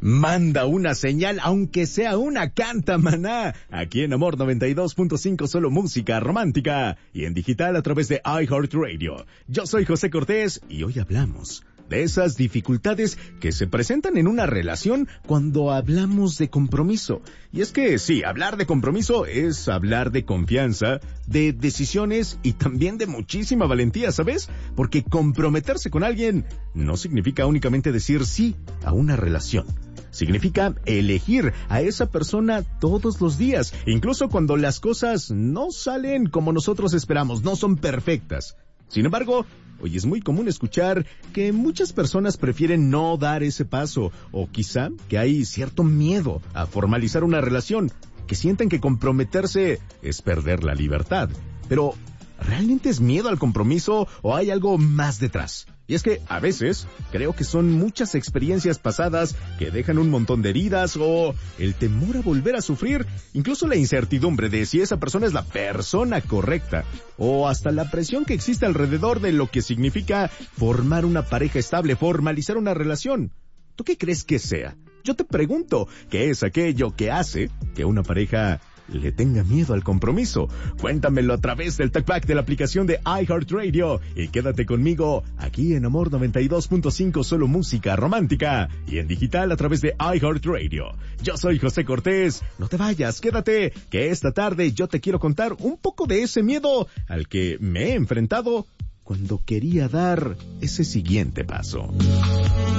Manda una señal, aunque sea una, canta Maná. Aquí en Amor 92.5, solo música romántica. Y en digital a través de iHeartRadio. Yo soy José Cortés y hoy hablamos de esas dificultades que se presentan en una relación cuando hablamos de compromiso. Y es que sí, hablar de compromiso es hablar de confianza, de decisiones y también de muchísima valentía, ¿sabes? Porque comprometerse con alguien no significa únicamente decir sí a una relación. Significa elegir a esa persona todos los días, incluso cuando las cosas no salen como nosotros esperamos, no son perfectas. Sin embargo, hoy es muy común escuchar que muchas personas prefieren no dar ese paso, o quizá que hay cierto miedo a formalizar una relación, que sienten que comprometerse es perder la libertad. Pero, ¿realmente es miedo al compromiso o hay algo más detrás? Y es que, a veces, creo que son muchas experiencias pasadas que dejan un montón de heridas o el temor a volver a sufrir, incluso la incertidumbre de si esa persona es la persona correcta, o hasta la presión que existe alrededor de lo que significa formar una pareja estable, formalizar una relación. ¿Tú qué crees que sea? Yo te pregunto, ¿qué es aquello que hace que una pareja le tenga miedo al compromiso? Cuéntamelo a través del talkback de la aplicación de iHeartRadio y quédate conmigo aquí en Amor 92.5, solo música romántica, y en digital a través de iHeartRadio. Yo soy José Cortés, no te vayas, quédate, que esta tarde yo te quiero contar un poco de ese miedo al que me he enfrentado cuando quería dar ese siguiente paso.